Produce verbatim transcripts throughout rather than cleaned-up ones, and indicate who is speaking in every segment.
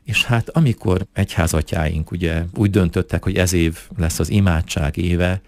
Speaker 1: És hát amikor egyházatyáink ugye úgy döntöttek, hogy ez év lesz az imádság éve,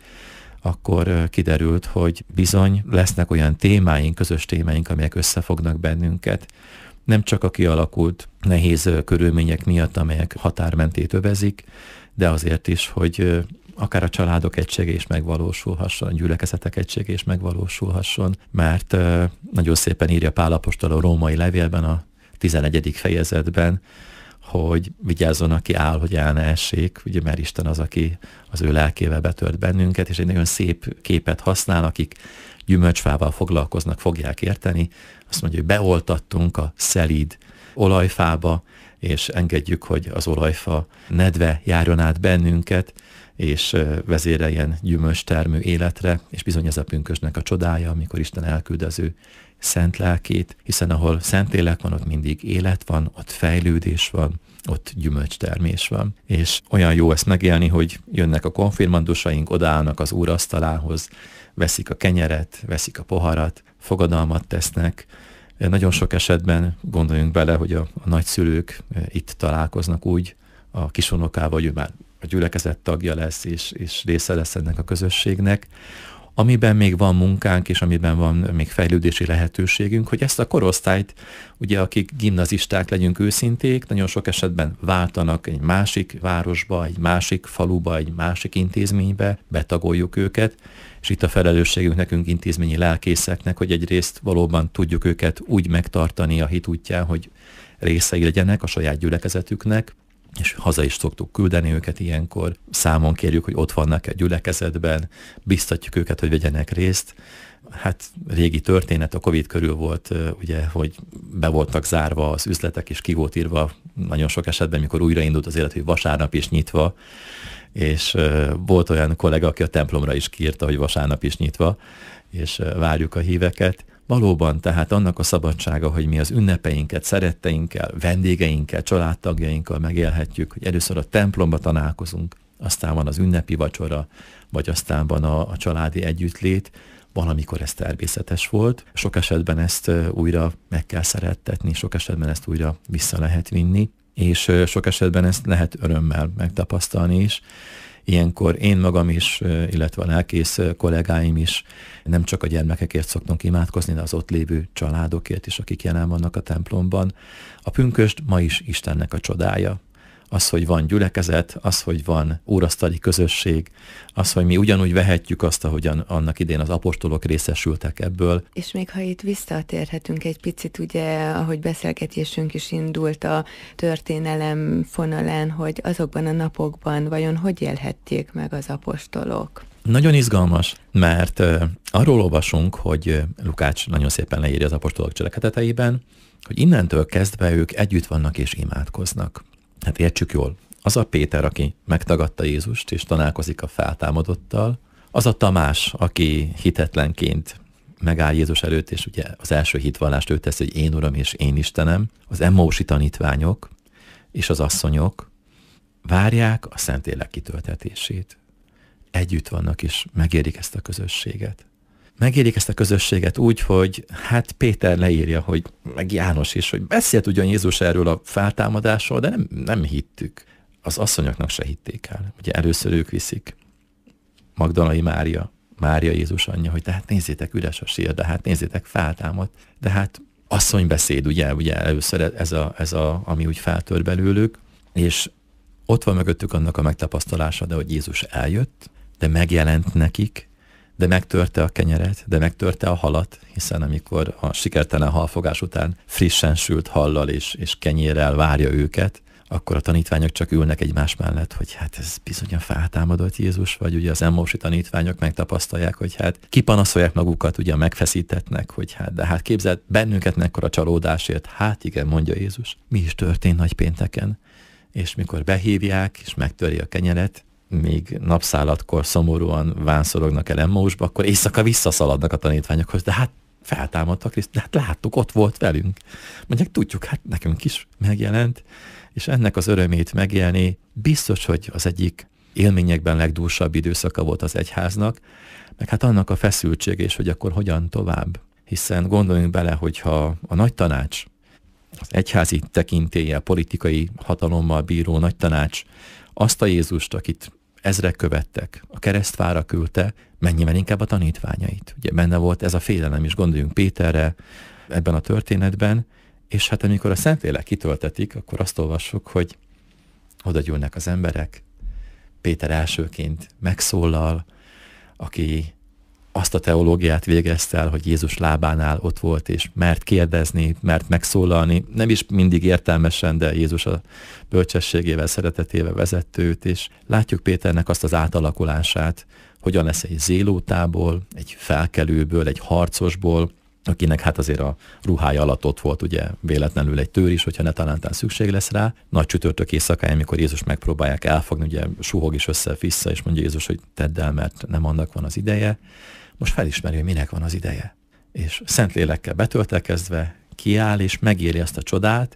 Speaker 1: akkor kiderült, hogy bizony lesznek olyan témáink, közös témáink, amelyek összefognak bennünket. Nem csak a kialakult nehéz körülmények miatt, amelyek határmentét övezik, de azért is, hogy akár a családok egysége is megvalósulhasson, a gyülekezetek egysége is megvalósulhasson, mert nagyon szépen írja Pál apostol a római levélben, a tizenegyedik fejezetben, hogy vigyázzon, aki áll, hogy el ne essék, ugye, mert Isten az, aki az ő lelkével betört bennünket, és egy nagyon szép képet használ, akik gyümölcsfával foglalkoznak, fogják érteni. Azt mondja, hogy beoltattunk a szelíd olajfába, és engedjük, hogy az olajfa nedve járjon át bennünket, és vezéreljen gyümölcstermő életre, és bizony ez a pünkösdnek a csodája, amikor Isten elküld az ő szent lelkét, hiszen ahol Szentlélek van, ott mindig élet van, ott fejlődés van, ott gyümölcstermés van. És olyan jó ezt megélni, hogy jönnek a konfirmandusaink, odaállnak az Úr asztalához, veszik a kenyeret, veszik a poharat, fogadalmat tesznek. Nagyon sok esetben gondoljunk bele, hogy a, a nagyszülők itt találkoznak úgy a kisunokával, hogy ő már a gyülekezet tagja lesz, és, és része lesz ennek a közösségnek, amiben még van munkánk, és amiben van még fejlődési lehetőségünk, hogy ezt a korosztályt, ugye akik gimnazisták, legyünk őszinték, nagyon sok esetben váltanak egy másik városba, egy másik faluba, egy másik intézménybe, betagoljuk őket, és itt a felelősségünk nekünk intézményi lelkészeknek, hogy egyrészt valóban tudjuk őket úgy megtartani a hit útján, hogy részei legyenek a saját gyülekezetüknek, és haza is szoktuk küldeni őket ilyenkor. Számon kérjük, hogy ott vannak egy gyülekezetben, biztatjuk őket, hogy vegyenek részt. Hát régi történet, a Covid körül volt, ugye, hogy be voltak zárva az üzletek, és ki volt írva nagyon sok esetben, mikor újraindult az élet, hogy vasárnap is nyitva, és volt olyan kollega, aki a templomra is kiírta, hogy vasárnap is nyitva, és várjuk a híveket. Valóban, tehát annak a szabadsága, hogy mi az ünnepeinket szeretteinkkel, vendégeinkkel, családtagjainkkal megélhetjük, hogy először a templomba találkozunk, aztán van az ünnepi vacsora, vagy aztán van a, a családi együttlét. Valamikor ez természetes volt. Sok esetben ezt újra meg kell szerettetni, sok esetben ezt újra vissza lehet vinni, és sok esetben ezt lehet örömmel megtapasztalni is. Ilyenkor én magam is, illetve a lelkész kollégáim is nem csak a gyermekekért szoktunk imádkozni, de az ott lévő családokért is, akik jelen vannak a templomban. A pünkösd ma is Istennek a csodája. Az, hogy van gyülekezet, az, hogy van úrasztali közösség, az, hogy mi ugyanúgy vehetjük azt, ahogyan annak idén az apostolok részesültek ebből.
Speaker 2: És még ha itt visszatérhetünk egy picit, ugye, ahogy beszélgetésünk is indult a történelem fonalán, hogy azokban a napokban vajon hogy élhették meg az apostolok?
Speaker 1: Nagyon izgalmas, mert uh, arról olvasunk, hogy uh, Lukács nagyon szépen leírja az apostolok cselekedeteiben, hogy innentől kezdve ők együtt vannak és imádkoznak. Hát értsük jól, az a Péter, aki megtagadta Jézust és találkozik a feltámadottal, az a Tamás, aki hitetlenként megáll Jézus előtt, és ugye az első hitvallást ő teszi, hogy én Uram és én Istenem, az emmausi tanítványok és az asszonyok várják a Szentlélek kitöltetését. Együtt vannak és megérik ezt a közösséget. Megérik ezt a közösséget úgy, hogy hát Péter leírja, hogy meg János is, hogy beszélt ugyan Jézus erről a feltámadásról, de nem, nem hittük. Az asszonyoknak se hitték el. Ugye először ők viszik. Magdalai Mária, Mária Jézus anyja, hogy de hát nézzétek, üres a sír, de hát nézzétek, feltámadt. De hát asszonybeszéd, ugye, ugye először ez a, ez a, ami úgy feltör belőlük, és ott van mögöttük annak a megtapasztalása, de hogy Jézus eljött, de megjelent nekik, de megtörte a kenyeret, de megtörte a halat, hiszen amikor a sikertelen halfogás után frissen sült hallal és, és kenyérrel várja őket, akkor a tanítványok csak ülnek egymás mellett, hogy hát ez bizony a feltámadott Jézus, vagy ugye az emmausi tanítványok megtapasztalják, hogy hát kipanaszolják magukat, ugye megfeszítetnek, hogy hát de hát képzeld, bennünket mekkora csalódásért, hát igen, mondja Jézus, mi is történt nagypénteken, és mikor behívják, és megtöri a kenyeret, még napszállatkor szomorúan vánszorognak el Emmausba, akkor éjszaka visszaszaladnak a tanítványokhoz, de hát feltámadtak Krisztus, de hát láttuk, ott volt velünk. Mondják, tudjuk, hát nekünk is megjelent, és ennek az örömét megélni biztos, hogy az egyik élményekben legdúsabb időszaka volt az egyháznak, meg hát annak a feszültsége is, hogy akkor hogyan tovább. Hiszen gondoljunk bele, hogyha a nagy tanács az egyházi tekintéllyel, politikai hatalommal bíró nagytanács azt a Jézust, akit ezrek követtek, a keresztfára küldte, mennyivel inkább a tanítványait. Ugye benne volt ez a félelem is, gondoljunk Péterre ebben a történetben, és hát amikor a Szentlélek kitöltetik, akkor azt olvassuk, hogy oda gyűlnek az emberek, Péter elsőként megszólal, aki azt a teológiát végezte el, hogy Jézus lábánál ott volt, és mert kérdezni, mert megszólalni, nem is mindig értelmesen, de Jézus a bölcsességével, szeretetével vezette őt, és látjuk Péternek azt az átalakulását, hogyan lesz egy zélótából, egy felkelőből, egy harcosból, akinek hát azért a ruhája alatt ott volt ugye véletlenül egy tőr is, hogyha ne talántán szükség lesz rá. Nagy csütörtök éjszakáján, amikor Jézus megpróbálják elfogni, ugye suhog is össze-vissza, és mondja Jézus, hogy tedd el, mert nem annak van az ideje. Most felismeri, hogy minek van az ideje. És Szentlélekkel betöltekezve kiáll, és megéri azt a csodát,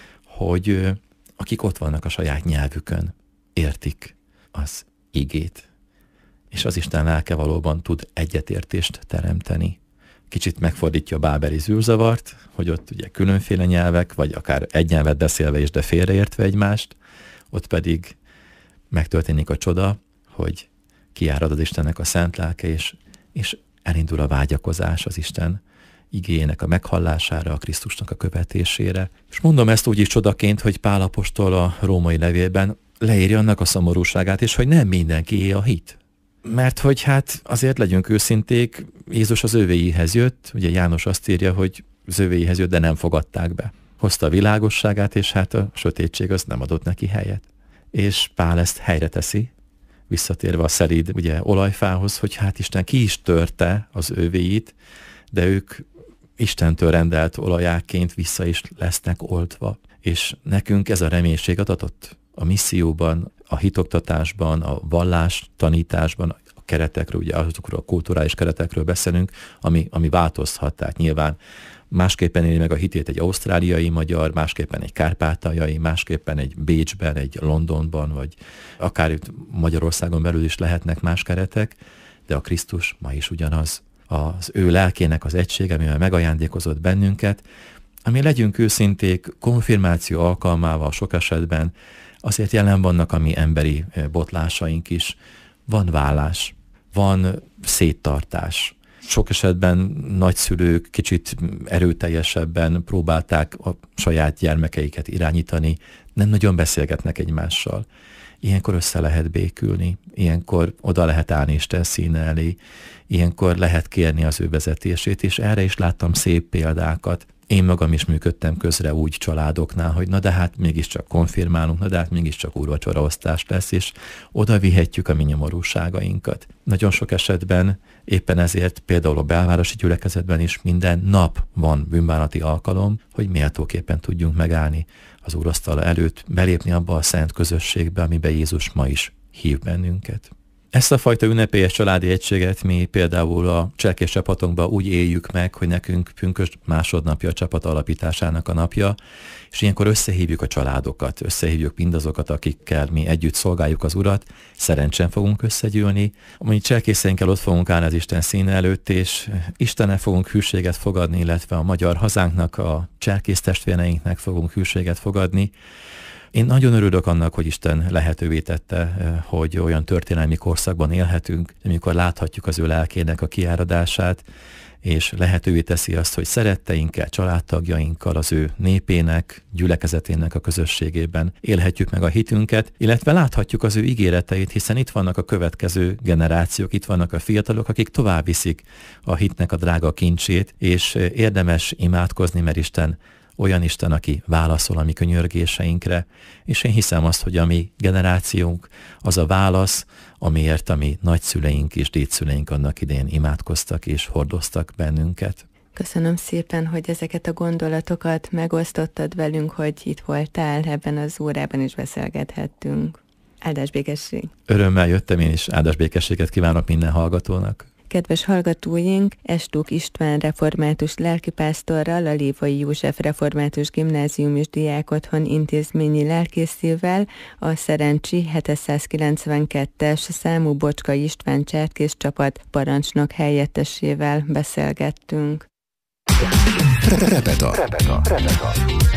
Speaker 1: hogy akik ott vannak a saját nyelvükön, értik az igét. És az Isten lelke valóban tud egyetértést teremteni. Kicsit megfordítja a bábeli zűrzavart, hogy ott ugye különféle nyelvek, vagy akár egy nyelvet beszélve is, de félreértve egymást, ott pedig megtörténik a csoda, hogy kiárad az Istennek a szent lelke, és, és elindul a vágyakozás az Isten igéjének a meghallására, a Krisztusnak a követésére. És mondom ezt úgy is csodaként, hogy Pál apostol a római levélben leírja annak a szomorúságát, és hogy nem mindenkié a hit. Mert hogy hát azért legyünk őszinték, Jézus az övéihez jött, ugye János azt írja, hogy az övéihez jött, de nem fogadták be. Hozta a világosságát, és hát a sötétség az nem adott neki helyet. És Pál ezt helyre teszi, visszatérve a szelíd ugye olajfához, hogy hát Isten ki is törte az övéit, de ők Istentől rendelt olajáként vissza is lesznek oltva. És nekünk ez a reménység adatott a misszióban, a hitoktatásban, a vallás tanításban, a keretekről, ugye azokról a kulturális keretekről beszélünk, ami, ami változhat, tehát nyilván másképpen éli meg a hitét egy ausztráliai magyar, másképpen egy kárpátaljai, másképpen egy Bécsben, egy Londonban, vagy akár itt Magyarországon belül is lehetnek más keretek, de a Krisztus ma is ugyanaz. Az ő lelkének az egysége, amivel megajándékozott bennünket, ami legyünk őszinték, konfirmáció alkalmával sok esetben azért jelen vannak a mi emberi botlásaink is. Van vállás, van széttartás. Sok esetben nagyszülők kicsit erőteljesebben próbálták a saját gyermekeiket irányítani, nem nagyon beszélgetnek egymással. Ilyenkor össze lehet békülni, ilyenkor oda lehet állni Isten színe elé, ilyenkor lehet kérni az ő vezetését, és erre is láttam szép példákat. Én magam is működtem közre úgy családoknál, hogy na de hát mégiscsak konfirmálunk, na de hát mégiscsak úrvacsoraosztás lesz, és oda vihetjük a mi nyomorúságainkat. Nagyon sok esetben éppen ezért például a belvárosi gyülekezetben is minden nap van bűnbánati alkalom, hogy méltóképpen tudjunk megállni az úrasztala előtt, belépni abba a szent közösségbe, amiben Jézus ma is hív bennünket. Ezt a fajta ünnepélyes családi egységet mi például a cselekvés csapatunkban úgy éljük meg, hogy nekünk pünkösd másodnapja a csapat alapításának a napja, és ilyenkor összehívjuk a családokat, összehívjuk mindazokat, akikkel mi együtt szolgáljuk az Urat, szerencsén fogunk összegyűlni, amúgy cselkészeinkkel ott fogunk állni az Isten színe előtt, és Istennel fogunk hűséget fogadni, illetve a magyar hazánknak, a cselkész testvéreinknek fogunk hűséget fogadni. Én nagyon örülök annak, hogy Isten lehetővé tette, hogy olyan történelmi korszakban élhetünk, amikor láthatjuk az ő lelkének a kiáradását, és lehetővé teszi azt, hogy szeretteinkkel, családtagjainkkal, az ő népének, gyülekezetének a közösségében élhetjük meg a hitünket, illetve láthatjuk az ő ígéreteit, hiszen itt vannak a következő generációk, itt vannak a fiatalok, akik tovább viszik a hitnek a drága kincsét, és érdemes imádkozni, mert Isten olyan Isten, aki válaszol a mi könyörgéseinkre, és én hiszem azt, hogy a mi generációnk az a válasz, amiért a mi nagyszüleink és dédszüleink annak idején imádkoztak és hordoztak bennünket.
Speaker 2: Köszönöm szépen, hogy ezeket a gondolatokat megosztottad velünk, hogy itt voltál, ebben az órában is beszélgethettünk. Áldás békesség!
Speaker 1: Örömmel jöttem én is, áldás békességet kívánok minden hallgatónak!
Speaker 2: Kedves hallgatóink, Estuk István református lelkipásztorral, a Lévai József Református Gimnázium és Diákotthon intézményi lelkészével, a Szerencsi hetszázkilencvenkettes számú Bocskai István cserkész csapat parancsnok helyettesével beszélgettünk.
Speaker 3: Repeta. Repeta. Repeta.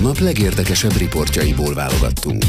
Speaker 3: nap legérdekesebb riportjaiból válogattunk.